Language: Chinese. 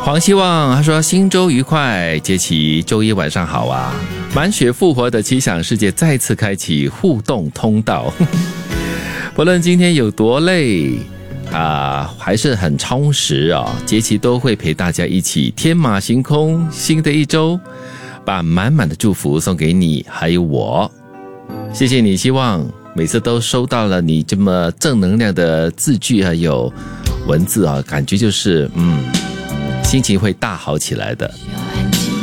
黄希望他说新周愉快，杰奇周一晚上好啊！满血复活的奇想世界再次开启互动通道，不论今天有多累还是很充实啊，杰奇都会陪大家一起天马行空。新的一周，把满满的祝福送给你还有我，谢谢你。希望每次都收到了你这么正能量的字句还有文字啊，感觉就是心情会大好起来的。